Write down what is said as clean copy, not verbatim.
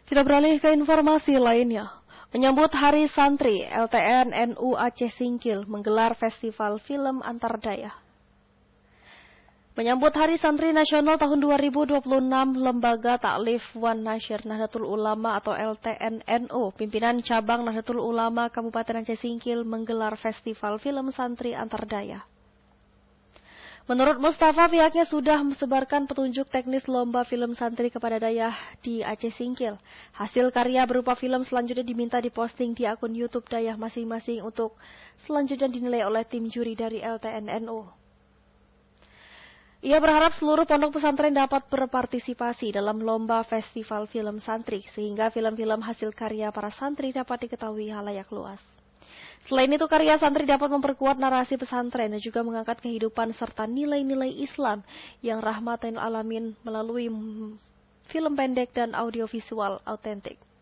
Kita beralih ke informasi lainnya. Menyambut Hari Santri, LTN NU Aceh Singkil menggelar Festival Film Antardaya. Menyambut Hari Santri Nasional tahun 2026, Lembaga Taklif Wan Nasyir Nahdlatul Ulama atau LTN NU, pimpinan cabang Nahdlatul Ulama Kabupaten Aceh Singkil menggelar Festival Film Santri Antardaya. Menurut Mustafa, pihaknya sudah mensebarkan petunjuk teknis lomba film santri kepada Dayah di Aceh Singkil. Hasil karya berupa film selanjutnya diminta diposting di akun YouTube Dayah masing-masing untuk selanjutnya dinilai oleh tim juri dari LTN NU. Ia berharap seluruh pondok pesantren dapat berpartisipasi dalam lomba festival film santri, sehingga film-film hasil karya para santri dapat diketahui halayak luas. Selain itu, karya santri dapat memperkuat narasi pesantren dan juga mengangkat kehidupan serta nilai-nilai Islam yang rahmatan alamin melalui film pendek dan audiovisual autentik.